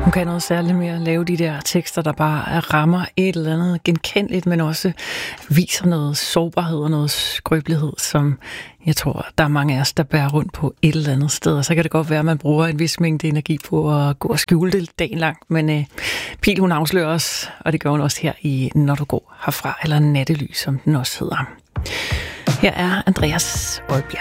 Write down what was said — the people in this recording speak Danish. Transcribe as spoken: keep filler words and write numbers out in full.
Hun kan noget særligt med at lave de der tekster, der bare rammer et eller andet genkendeligt, men også viser noget sårbarhed og noget skrøbelighed, som jeg tror, der er mange af os, der bærer rundt på et eller andet sted. Og så kan det godt være, at man bruger en vis mængde energi på at gå og skjule det dagen lang. Men uh, Pil, hun afslører os, og det gør hun også her i Når du går herfra, eller Nattelys, som den også hedder. Her er Andreas Oddbjerg.